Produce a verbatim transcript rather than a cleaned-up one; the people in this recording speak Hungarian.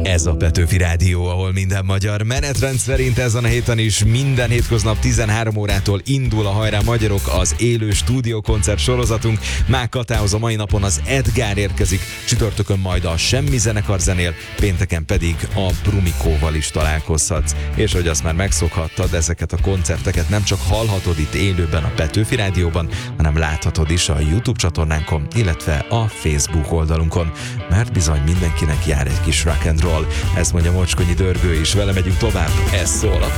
Ez a Petőfi Rádió, ahol minden magyar menetrend szerint ezen a héten is minden hétköznap tizenhárom órától indul a Hajrá Magyarok, az élő stúdiókoncert sorozatunk. Mák Katához a mai napon az Edgár érkezik, csütörtökön majd a Semmi zenekar zenél, pénteken pedig a Brumikóval is találkozhatsz. És hogy azt már megszokhattad, ezeket a koncerteket nem csak hallhatod itt élőben a Petőfi Rádióban, hanem láthatod is a YouTube csatornánkon, illetve a Facebook oldalunkon, mert bizony mindenkinek jár egy kis rock and roll. Ezt mondja Mocskonyi Dörgő is, vele megyünk tovább, ez szól a